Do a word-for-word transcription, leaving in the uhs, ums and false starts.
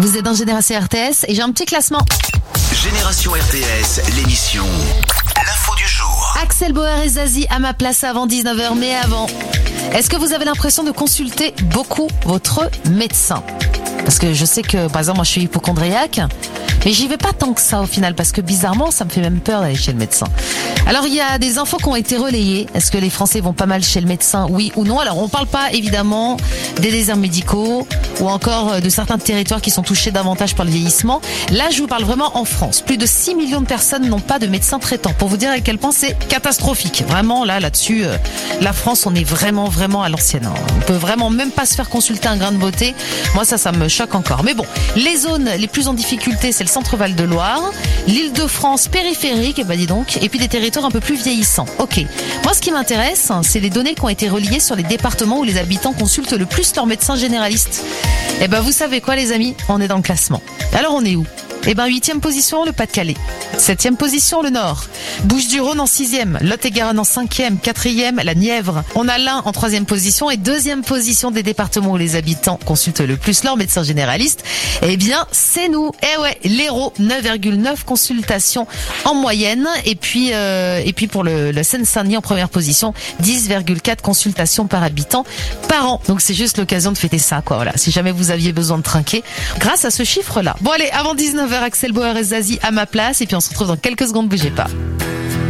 Vous êtes dans Génération R T S et j'ai un petit classement. Génération R T S, l'émission L'info du jour. Axel Bauer et Zazie à ma place avant dix-neuf heures, mais avant, est-ce que vous avez l'impression de consulter beaucoup votre médecin ? Parce que je sais que, par exemple, moi je suis hypocondriaque, mais j'y vais pas tant que ça au final, parce que bizarrement, ça me fait même peur d'aller chez le médecin. Alors il y a des infos qui ont été relayées. Est-ce que les Français vont pas mal chez le médecin, oui ou non ? Alors on parle pas évidemment des déserts médicaux ou encore de certains territoires qui sont touchés davantage par le vieillissement. Là, je vous parle vraiment en France. Plus de six millions de personnes n'ont pas de médecin traitant. Pour vous dire à quel point c'est catastrophique. Vraiment, là, là-dessus, euh, la France, on est vraiment, vraiment à l'ancienne. Hein. On peut vraiment même pas se faire consulter un grain de beauté. Moi, ça, ça me choque encore. Mais bon, les zones les plus en difficulté, c'est le centre-Val de Loire, l'Île-de-France périphérique, et bah dis donc, et puis des territoires un peu plus vieillissants. Ok. Moi, ce qui m'intéresse, c'est les données qui ont été reliées sur les départements où les habitants consultent le plus leur médecin généraliste. Et ben, vous savez quoi, les amis ? On est dans le classement. Alors, on est où ? Eh ben, huitième position, le Pas-de-Calais. Septième position, le Nord. Bouches-du-Rhône en sixième. Lot-et-Garonne en cinquième. Quatrième, la Nièvre. On a l'Ain en troisième position. Et deuxième position des départements où les habitants consultent le plus leur médecin généraliste. Eh bien, c'est nous. Eh ouais, l'Hérault, neuf virgule neuf consultations en moyenne. Et puis, euh, et puis pour le, le Seine-Saint-Denis en première position, dix virgule quatre consultations par habitant par an. Donc, c'est juste l'occasion de fêter ça, quoi. Voilà. Si jamais vous aviez besoin de trinquer grâce à ce chiffre-là. Bon, allez, avant dix-neuf heures, Axel Bauer et Zazie à ma place, et puis on se retrouve dans quelques secondes, bougez pas.